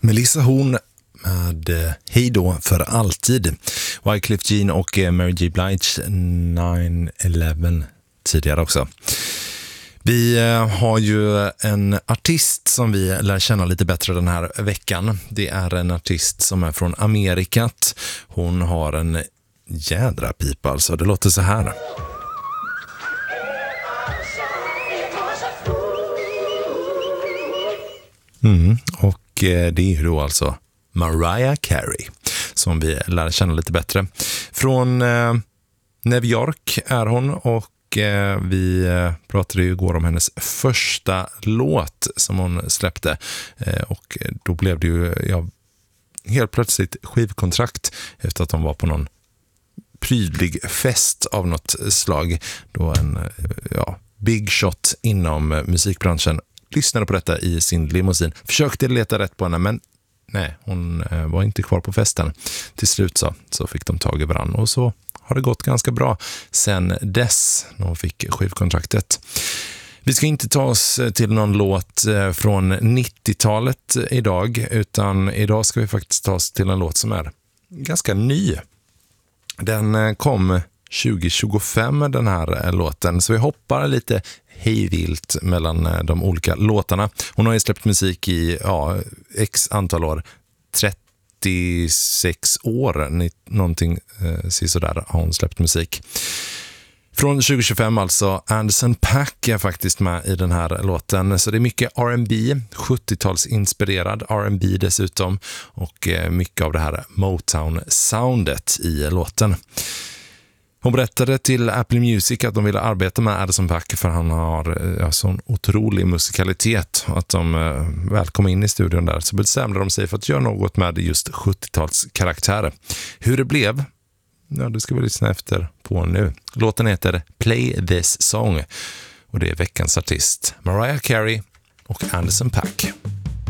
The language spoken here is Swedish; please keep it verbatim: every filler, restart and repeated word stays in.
Melissa Horn med Hej då för alltid. Wyclef Jean och Mary J. Blige nine eleven tidigare också. Vi har ju en artist som vi lär känna lite bättre den här veckan. Det är en artist som är från Amerikat. Hon har en jädra pipa alltså. Det låter så här. Mm, och det är ju då alltså Mariah Carey som vi lär känna lite bättre. Från eh, New York är hon och eh, vi eh, pratade ju igår om hennes första låt som hon släppte eh, och då blev det ju ja, helt plötsligt skivkontrakt efter att hon var på någon prydlig fest av något slag då en ja, big shot inom musikbranschen lyssnade på detta i sin limousin. Försökte leta rätt på henne men nej, hon eh, var inte kvar på festen. Till slut så, så fick de tag i varann och så har det gått ganska bra sen dess när hon fick skivkontraktet. Vi ska inte ta oss till någon låt eh, från nittiotalet idag utan idag ska vi faktiskt ta oss till en låt som är ganska ny. Den eh, kom tjugo tjugofem den här eh, låten så vi hoppar lite hejvilt mellan de olika låtarna. Hon har ju släppt musik i ja, x antal år. trettiosex år, någonting eh, sådär har hon släppt musik. Från tjugo tjugofem alltså, Anderson .Paak är faktiskt med i den här låten. Så det är mycket R and B, sjuttiotalsinspirerad R and B dessutom. Och eh, mycket av det här Motown-soundet i låten. Hon berättade till Apple Music att de ville arbeta med Anderson .Paak för han har ja, sån otrolig musikalitet. Att de eh, väl kom in i studion där så bestämde de sig för att göra något med just sjuttio-tals karaktärer. Hur det blev, ja, det ska vi lyssna efter på nu. Låten heter Play This Song och det är veckans artist Mariah Carey och Anderson .Paak.